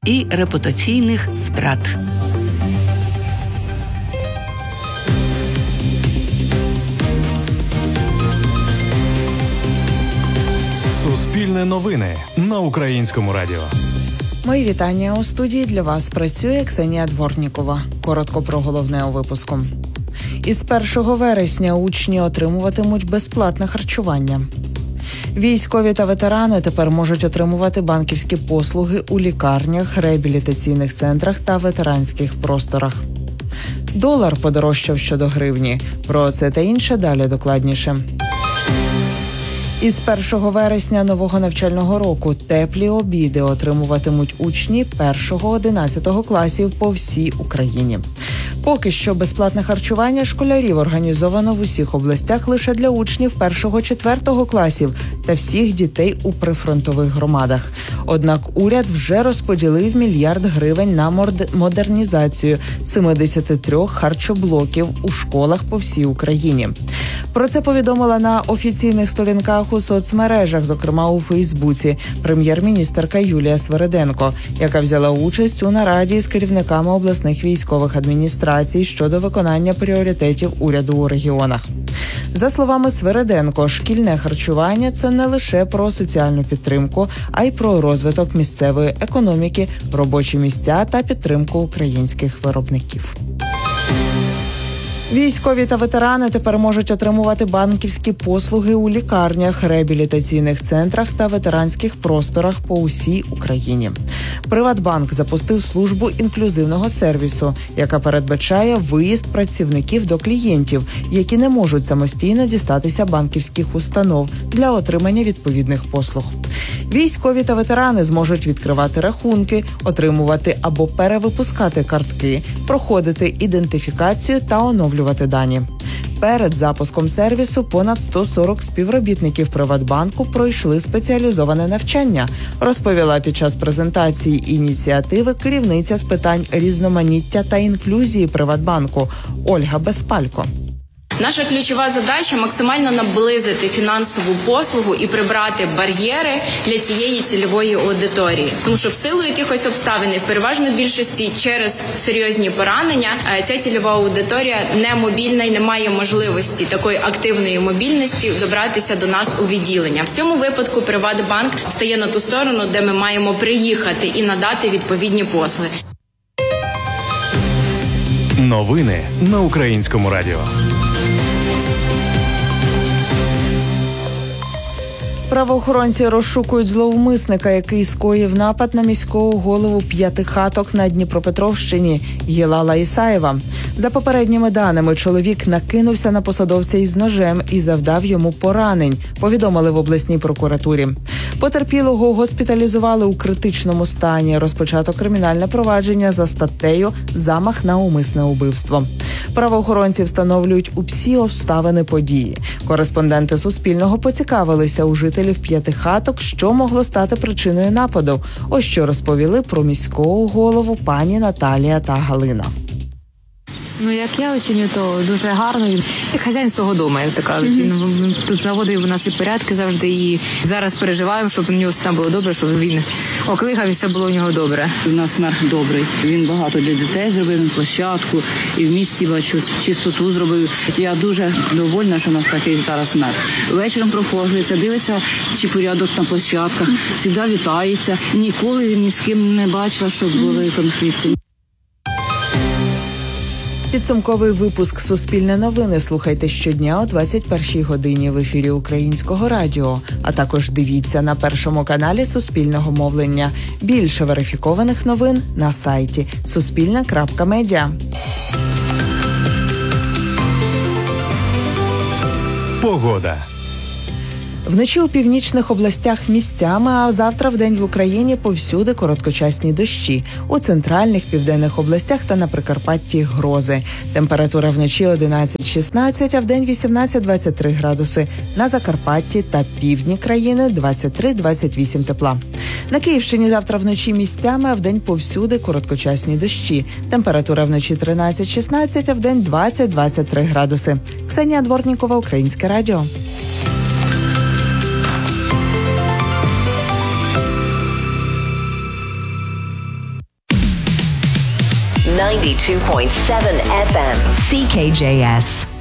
і репутаційних втрат. Суспільне новини на Українському радіо. Мої вітання. У студії для вас працює Ксенія Дворнікова. Коротко про головне у випуску. Із 1 вересня учні отримуватимуть безплатне харчування. Військові та ветерани тепер можуть отримувати банківські послуги у лікарнях, реабілітаційних центрах та ветеранських просторах. Долар подорожчав щодо гривні. Про це та інше далі докладніше. Із 1 вересня нового навчального року теплі обіди отримуватимуть учні 1-11 класів по всій Україні. Поки що безплатне харчування школярів організовано в усіх областях лише для учнів 1-4 класів та всіх дітей у прифронтових громадах. Однак уряд вже розподілив 1 мільярд гривень на модернізацію 73 харчоблоків у школах по всій Україні. Про це повідомила на офіційних сторінках у соцмережах, зокрема у Фейсбуці, прем'єр-міністерка Юлія Свериденко, яка взяла участь у нараді з керівниками обласних військових адміністрацій щодо виконання пріоритетів уряду у регіонах. За словами Свериденко, шкільне харчування – це не лише про соціальну підтримку, а й про розвиток місцевої економіки, робочі місця та підтримку українських виробників. Військові та ветерани тепер можуть отримувати банківські послуги у лікарнях, реабілітаційних центрах та ветеранських просторах по усій Україні. Приватбанк запустив службу інклюзивного сервісу, яка передбачає виїзд працівників до клієнтів, які не можуть самостійно дістатися банківських установ для отримання відповідних послуг. Військові та ветерани зможуть відкривати рахунки, отримувати або перевипускати картки, проходити ідентифікацію та оновлювати дані. Перед запуском сервісу понад 140 співробітників Приватбанку пройшли спеціалізоване навчання, розповіла під час презентації ініціативи керівниця з питань різноманіття та інклюзії Приватбанку Ольга Безпалько. Наша ключова задача – максимально наблизити фінансову послугу і прибрати бар'єри для цієї цільової аудиторії. Тому що в силу якихось обставин, в переважно більшості через серйозні поранення, ця цільова аудиторія не мобільна і не має можливості такої активної мобільності добратися до нас у відділення. В цьому випадку Приватбанк стає на ту сторону, де ми маємо приїхати і надати відповідні послуги. Новини на Українському радіо. Правоохоронці розшукують зловмисника, який скоїв напад на міського голову П'ятихаток на Дніпропетровщині Єлала Ісаєва. За попередніми даними, чоловік накинувся на посадовця із ножем і завдав йому поранень, повідомили в обласній прокуратурі. Потерпілого госпіталізували у критичному стані. Розпочато кримінальне провадження за статтею «Замах на умисне убивство». Правоохоронці встановлюють усі обставини події. Кореспонденти Суспільного поцікавилися у жителів П'ятихаток, що могло стати причиною нападу. Ось що розповіли про міського голову пані Наталія та Галина. Як я оцінюю, то дуже гарно. І хазяїн свого дому, як то кажуть. Він тут наводив у нас і порядки завжди. І зараз переживаємо, щоб у нього все було добре, щоб він оклигав і все було у нього добре. У нас мер добрий. Він багато для дітей зробив, площадку. І в місті, бачу, чистоту зробив. Я дуже довольна, що у нас такий зараз мер. Вечором проходжується, дивиться, чи порядок на площадках. Завжди вітається. Ніколи ні з ким не бачила, щоб були конфлікти. Підсумковий випуск «Суспільне новини» слухайте щодня о 21-й годині в ефірі Українського радіо. А також дивіться на Першому каналі Суспільного мовлення. Більше верифікованих новин на сайті suspilne.media. Погода. Вночі у північних областях місцями, а завтра вдень в Україні повсюди короткочасні дощі. У центральних, південних областях та на Прикарпатті грози. Температура вночі 11-16, а вдень 18-23 градуси. На Закарпатті та півдні країни 23-28 тепла. На Київщині завтра вночі місцями, а вдень повсюди короткочасні дощі. Температура вночі 13-16, а вдень 20-23 градуси. Ксенія Дворнікова, Українське радіо. 92.7 FM, CKJS.